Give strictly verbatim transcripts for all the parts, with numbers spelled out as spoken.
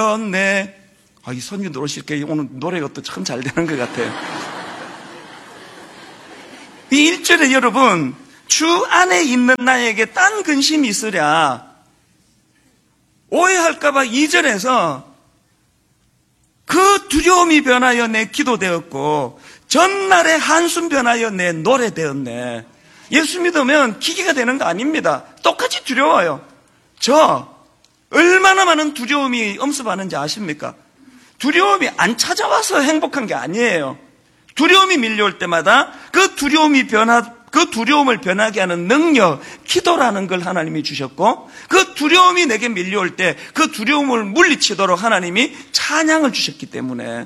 되었네. 아, 이 선교 노래실게 오늘 노래가 또 참 잘 되는 것 같아요. 이 일 절에 여러분, 주 안에 있는 나에게 딴 근심이 있으랴. 오해할까봐 이 절에서 그 두려움이 변하여 내 기도 되었고 전날의 한숨 변하여 내 노래 되었네. 예수 믿으면 기계가 되는 거 아닙니다. 똑같이 두려워요. 저 얼마나 많은 두려움이 엄습하는지 아십니까? 두려움이 안 찾아와서 행복한 게 아니에요. 두려움이 밀려올 때마다 그 두려움이 변하, 그 두려움을 변하게 하는 능력, 기도라는 걸 하나님이 주셨고, 그 두려움이 내게 밀려올 때 그 두려움을 물리치도록 하나님이 찬양을 주셨기 때문에,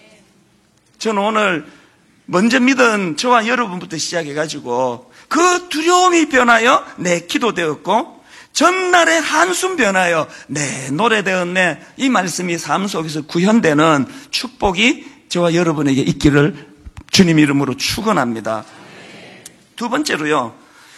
저는 오늘 먼저 믿은 저와 여러분부터 시작해가지고 그 두려움이 변하여 내 기도 되었고 전날의 한숨 변하여 내 노래 되었네. 이 말씀이 삶 속에서 구현되는 축복이 저와 여러분에게 있기를 주님 이름으로 축원합니다. 두 번째로요,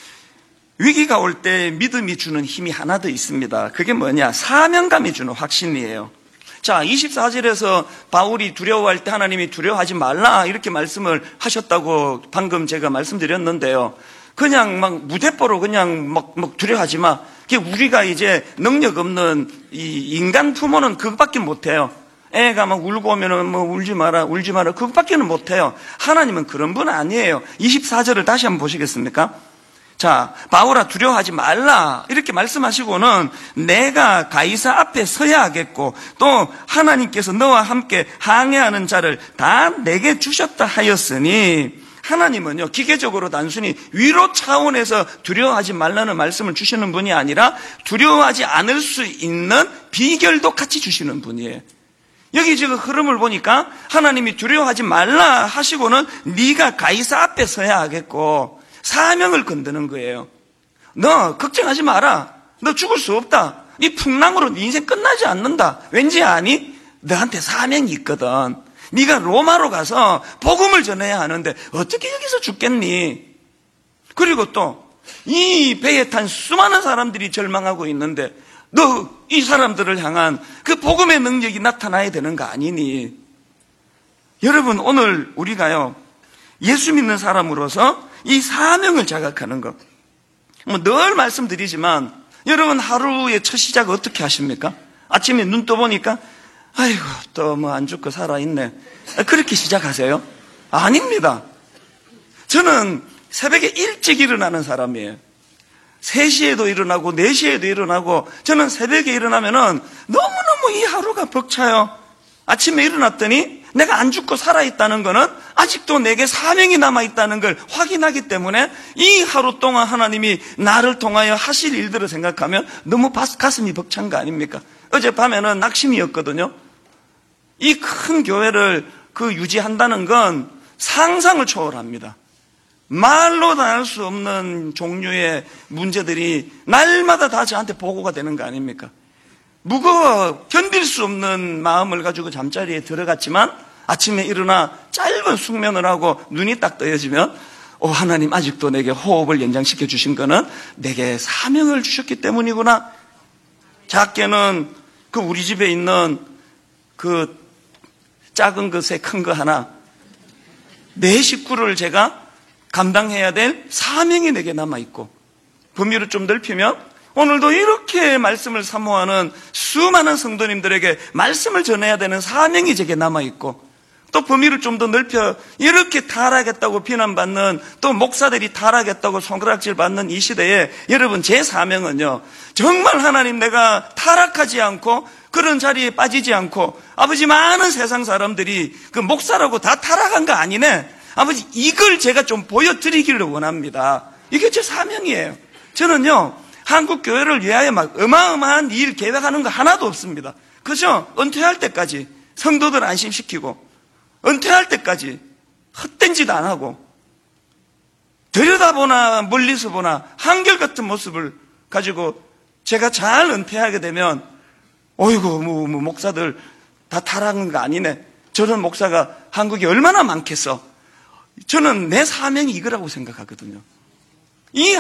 위기가 올 때 믿음이 주는 힘이 하나 더 있습니다. 그게 뭐냐? 사명감이 주는 확신이에요. 자, 이십사 절에서 바울이 두려워할 때 하나님이 두려워하지 말라 이렇게 말씀을 하셨다고 방금 제가 말씀드렸는데요. 그냥 막 무대뽀로 그냥 막, 막 두려워하지 마. 우리가 이제 능력 없는 이 인간 부모는 그것밖에 못해요. 애가 막 울고 오면은 뭐 울지 마라, 울지 마라. 그것밖에는 못해요. 하나님은 그런 분 아니에요. 이십사 절을 다시 한번 보시겠습니까? 자, 바울아 두려워하지 말라 이렇게 말씀하시고는 내가 가이사 앞에 서야 하겠고 또 하나님께서 너와 함께 항해하는 자를 다 내게 주셨다 하였으니, 하나님은요 기계적으로 단순히 위로 차원에서 두려워하지 말라는 말씀을 주시는 분이 아니라 두려워하지 않을 수 있는 비결도 같이 주시는 분이에요. 여기 지금 흐름을 보니까 하나님이 두려워하지 말라 하시고는 네가 가이사 앞에 서야 하겠고 사명을 건드는 거예요. 너 걱정하지 마라. 너 죽을 수 없다. 이 풍랑으로 네 인생 끝나지 않는다. 왠지 아니? 너한테 사명이 있거든. 네가 로마로 가서 복음을 전해야 하는데 어떻게 여기서 죽겠니? 그리고 또 이 배에 탄 수많은 사람들이 절망하고 있는데 너 이 사람들을 향한 그 복음의 능력이 나타나야 되는 거 아니니? 여러분, 오늘 우리가요 예수 믿는 사람으로서 이 사명을 자각하는 것, 뭐 늘 말씀드리지만 여러분 하루의 첫 시작 어떻게 하십니까? 아침에 눈 떠보니까 아이고 또 뭐 안 죽고 살아있네, 그렇게 시작하세요? 아닙니다. 저는 새벽에 일찍 일어나는 사람이에요. 세 시에도 일어나고 네 시에도 일어나고, 저는 새벽에 일어나면은 너무너무 이 하루가 벅차요. 아침에 일어났더니 내가 안 죽고 살아있다는 거는 아직도 내게 사명이 남아있다는 걸 확인하기 때문에 이 하루 동안 하나님이 나를 통하여 하실 일들을 생각하면 너무 가슴이 벅찬 거 아닙니까? 어젯밤에는 낙심이었거든요. 이 큰 교회를 그 유지한다는 건 상상을 초월합니다. 말로 다 할 수 없는 종류의 문제들이 날마다 다 저한테 보고가 되는 거 아닙니까? 무거워 견딜 수 없는 마음을 가지고 잠자리에 들어갔지만 아침에 일어나 짧은 숙면을 하고 눈이 딱 떠여지면 오, 하나님 아직도 내게 호흡을 연장시켜 주신 거는 내게 사명을 주셨기 때문이구나. 작게는 그 우리 집에 있는 그 작은 것에 큰 거 하나, 내 식구를 제가 감당해야 될 사명이 내게 남아있고, 범위를 좀 넓히면 오늘도 이렇게 말씀을 사모하는 수많은 성도님들에게 말씀을 전해야 되는 사명이 제게 남아있고, 또 범위를 좀 더 넓혀 이렇게 타락했다고 비난받는 또 목사들이 타락했다고 손가락질 받는 이 시대에 여러분 제 사명은요, 정말 하나님 내가 타락하지 않고 그런 자리에 빠지지 않고, 아버지 많은 세상 사람들이 그 목사라고 다 타락한 거 아니네, 아버지 이걸 제가 좀 보여드리기를 원합니다. 이게 제 사명이에요. 저는요 한국 교회를 위하여 막 어마어마한 일 계획하는 거 하나도 없습니다. 그죠? 은퇴할 때까지 성도들 안심시키고, 은퇴할 때까지 헛된 짓 안 하고, 들여다보나 멀리서 보나 한결같은 모습을 가지고 제가 잘 은퇴하게 되면 어이구 뭐, 뭐 목사들 다 타락한 거 아니네, 저런 목사가 한국에 얼마나 많겠어. 저는 내 사명이 이거라고 생각하거든요. 이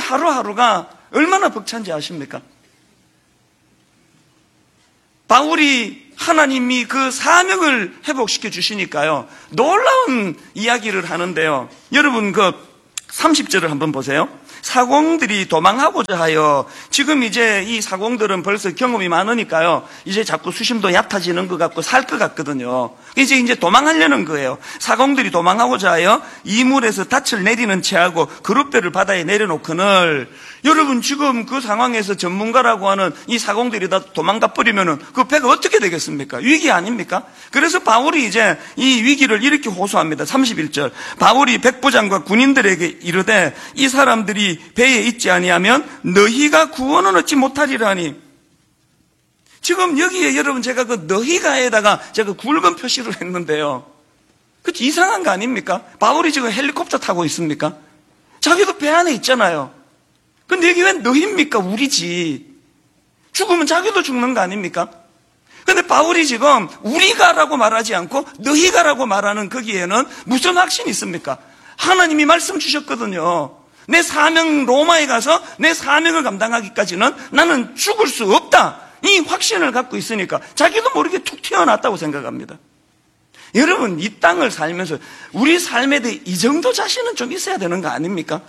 하루하루가 얼마나 벅찬지 아십니까? 바울이 하나님이 그 사명을 회복시켜 주시니까요, 놀라운 이야기를 하는데요. 여러분 그 삼십 절을 한번 보세요. 사공들이 도망하고자 하여, 지금 이제 이 사공들은 벌써 경험이 많으니까요, 이제 자꾸 수심도 얕아지는 것 같고 살 것 같거든요. 이제 이제 도망하려는 거예요. 사공들이 도망하고자 하여 이물에서 닻을 내리는 채하고 그릇배를 바다에 내려놓거늘. 여러분 지금 그 상황에서 전문가라고 하는 이 사공들이 다 도망가 버리면은 그 배가 어떻게 되겠습니까? 위기 아닙니까? 그래서 바울이 이제 이 위기를 이렇게 호소합니다. 삼십일 절. 바울이 백부장과 군인들에게 이르되 이 사람들이 배에 있지 아니하면 너희가 구원은 얻지 못하리라니. 지금 여기에 여러분 제가 그 너희가에다가 제가 굵은 표시를 했는데요. 그 이상한 거 아닙니까? 바울이 지금 헬리콥터 타고 있습니까? 자기도 배 안에 있잖아요. 근데 여기 왜 너희입니까? 우리지. 죽으면 자기도 죽는 거 아닙니까? 근데 바울이 지금 우리가라고 말하지 않고 너희가라고 말하는 거기에는 무슨 확신이 있습니까? 하나님이 말씀 주셨거든요. 내 사명, 로마에 가서 내 사명을 감당하기까지는 나는 죽을 수 없다. 이 확신을 갖고 있으니까 자기도 모르게 툭 튀어났다고 생각합니다. 여러분, 이 땅을 살면서 우리 삶에 대해 이 정도 자신은 좀 있어야 되는 거 아닙니까?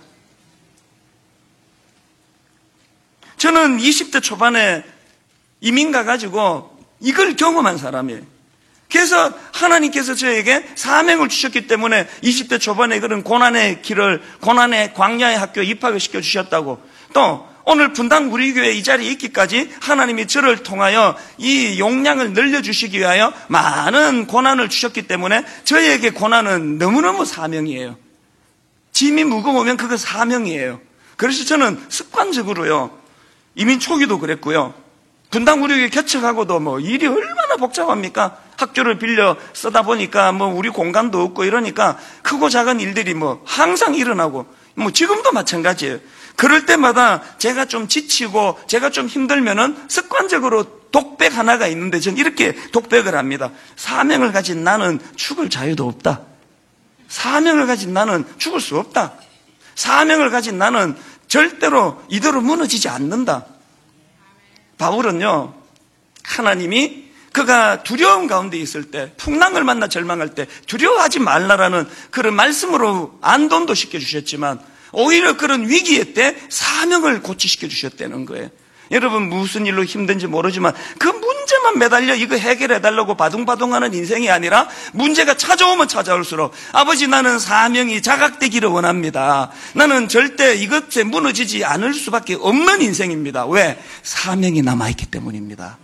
저는 이십 대 초반에 이민 가가지고 이걸 경험한 사람이에요. 그래서 하나님께서 저에게 사명을 주셨기 때문에 이십 대 초반에 그런 고난의 길을, 고난의 광야의 학교에 입학을 시켜주셨다고, 또 오늘 분당 우리교회 이 자리에 있기까지 하나님이 저를 통하여 이 용량을 늘려주시기 위하여 많은 고난을 주셨기 때문에 저에게 고난은 너무너무 사명이에요. 짐이 무거우면 그거 사명이에요. 그래서 저는 습관적으로요, 이민 초기도 그랬고요, 분당 우리교회 개척하고도 뭐 일이 얼마나 복잡합니까? 학교를 빌려 쓰다 보니까 뭐 우리 공간도 없고 이러니까 크고 작은 일들이 뭐 항상 일어나고, 뭐 지금도 마찬가지예요. 그럴 때마다 제가 좀 지치고 제가 좀 힘들면은 습관적으로 독백 하나가 있는데 전 이렇게 독백을 합니다. 사명을 가진 나는 죽을 자유도 없다. 사명을 가진 나는 죽을 수 없다. 사명을 가진 나는 절대로 이대로 무너지지 않는다. 바울은요, 하나님이 그가 두려움 가운데 있을 때, 풍랑을 만나 절망할 때 두려워하지 말라라는 그런 말씀으로 안돈도 시켜주셨지만 오히려 그런 위기의 때 사명을 고치시켜 주셨다는 거예요. 여러분, 무슨 일로 힘든지 모르지만 그 문제만 매달려 이거 해결해달라고 바둥바둥하는 인생이 아니라 문제가 찾아오면 찾아올수록 아버지, 나는 사명이 자각되기를 원합니다. 나는 절대 이것에 무너지지 않을 수밖에 없는 인생입니다. 왜? 사명이 남아있기 때문입니다.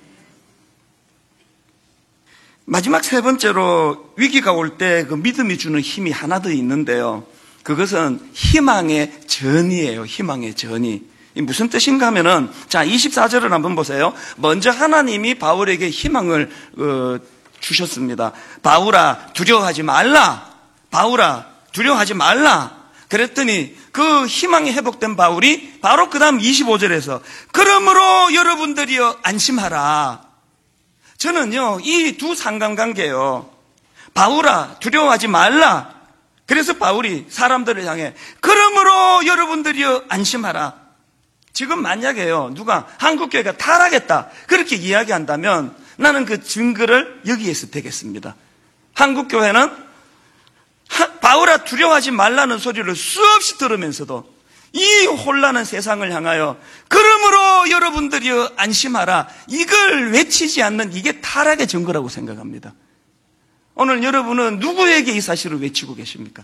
마지막 세 번째로 위기가 올 때 그 믿음이 주는 힘이 하나 더 있는데요, 그것은 희망의 전이에요. 희망의 전이. 무슨 뜻인가 하면은, 자, 이십사 절을 한번 보세요. 먼저 하나님이 바울에게 희망을 어, 주셨습니다. 바울아, 두려워하지 말라. 바울아, 두려워하지 말라. 그랬더니 그 희망이 회복된 바울이 바로 그 다음 이십오 절에서 그러므로 여러분들이여 안심하라. 저는요, 이 두 상관관계요, 바울아, 두려워하지 말라. 그래서 바울이 사람들을 향해 그러므로 여러분들이여 안심하라. 지금 만약에요, 누가 한국교회가 타락했다 그렇게 이야기한다면 나는 그 증거를 여기에서 대겠습니다. 한국교회는 바울아 두려워하지 말라는 소리를 수없이 들으면서도 이 혼란한 세상을 향하여 그러므로 여러분들이여 안심하라, 이걸 외치지 않는 이게 타락의 증거라고 생각합니다. 오늘 여러분은 누구에게 이 사실을 외치고 계십니까?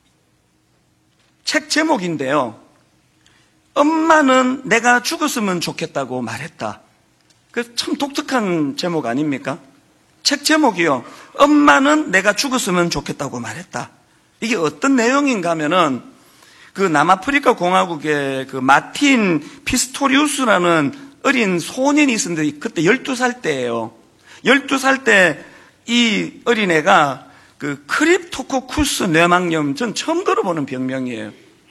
책 제목인데요, 엄마는 내가 죽었으면 좋겠다고 말했다. 그 참 독특한 제목 아닙니까? 책 제목이요, 엄마는 내가 죽었으면 좋겠다고 말했다. 이게 어떤 내용인가 하면은 그 남아프리카 공화국의 그 마틴 피스토리우스라는 어린 소년이 있었는데 그때 열두 살 때예요. 열두 살 때 이 어린애가 그 크립토코쿠스 뇌망염, 전 처음 들어보는 병명이에요.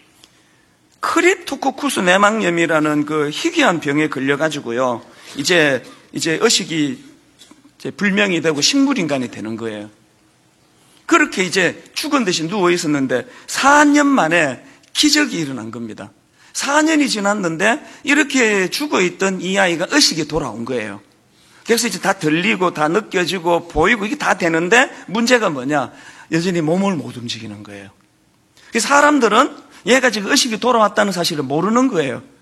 크립토코쿠스 뇌망염이라는 그 희귀한 병에 걸려가지고요, 이제, 이제 의식이 이제 불명이 되고 식물인간이 되는 거예요. 그렇게 이제 죽은 듯이 누워 있었는데 사 년 만에 기적이 일어난 겁니다. 사 년이 지났는데 이렇게 죽어 있던 이 아이가 의식이 돌아온 거예요. 그래서 이제 다 들리고 다 느껴지고 보이고 이게 다 되는데 문제가 뭐냐? 여전히 몸을 못 움직이는 거예요. 그래서 사람들은 얘가 지금 의식이 돌아왔다는 사실을 모르는 거예요.